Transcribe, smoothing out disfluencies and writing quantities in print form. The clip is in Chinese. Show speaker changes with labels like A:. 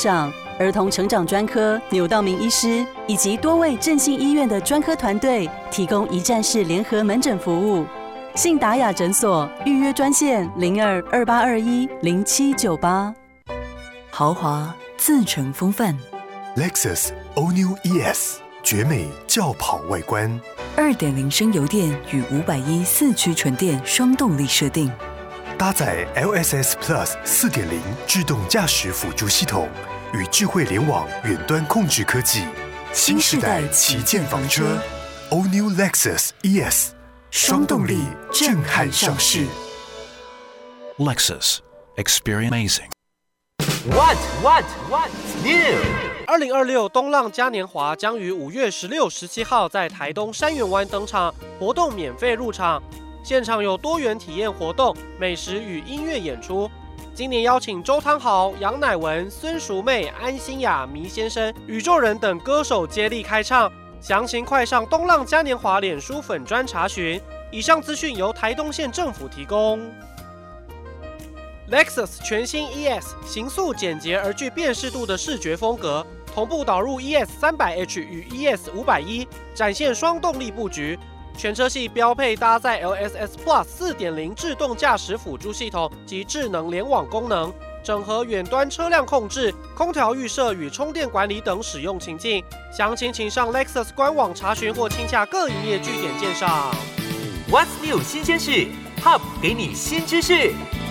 A: 长、儿童成长专科钮道明医师以及多位振兴医院的专科团队，提供一站式联合门诊服务。信达雅诊所预约专线02-2821-0798。豪华自成风范
B: Lexus All New ES 绝美轿跑外观
A: ，2.0升油电与510四驱纯电双动力设定，
B: 搭载 LSS Plus 4.0自动驾驶辅助系统与智慧联网远端控制科技，新时代旗舰房车 All New Lexus ES 双动力震撼上市。
C: Lexus Experience
D: What's new？
E: 2026东浪嘉年华将于5月16、17号在台东山园湾登场，活动免费入场，现场有多元体验活动、美食与音乐演出。今年邀请周汤豪、杨乃文、孙淑妹、安心雅、迷先生、宇宙人等歌手接力开唱，详情快上东浪嘉年华脸书粉专查询。以上资讯由台东县政府提供。Lexus 全新 ES 形塑简洁而具辨识度的视觉风格，同步导入 ES 300H 与 ES 510，展现双动力布局。全车系标配搭载 LSS Plus 4.0自动驾驶辅助系统及智能联网功能，整合远端车辆控制、空调预设与充电管理等使用情境。详情请上 Lexus 官网查询或亲洽各营业据点鉴赏。
D: What's new 新鲜事 ，Hub 给你新知识。